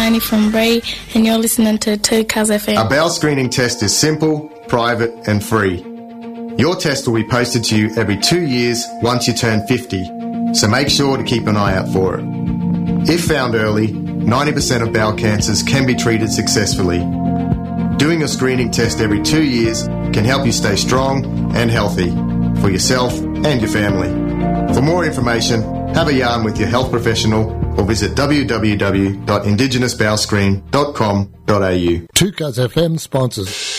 Leilani from Bray, and you're listening to 2Cuz FM. A bowel screening test is simple, private and free. Your test will be posted to you every 2 years once you turn 50, so make sure to keep an eye out for it. If found early, 90% of bowel cancers can be treated successfully. Doing a screening test every 2 years can help you stay strong and healthy for yourself and your family. For more information, have a yarn with your health professional or visit www.indigenousbowelscreen.com.au. 2Cuz FM sponsors